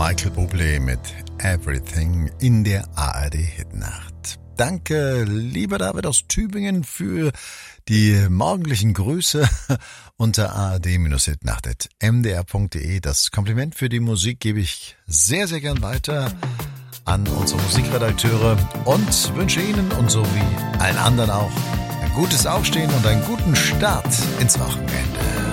Michael Bublé mit Everything in der ARD Hitnacht. Danke, lieber David aus Tübingen, für die morgendlichen Grüße unter ard-hitnacht.mdr.de. Das Kompliment für die Musik gebe ich sehr, sehr gern weiter an unsere Musikredakteure und wünsche Ihnen und so wie allen anderen auch ein gutes Aufstehen und einen guten Start ins Wochenende.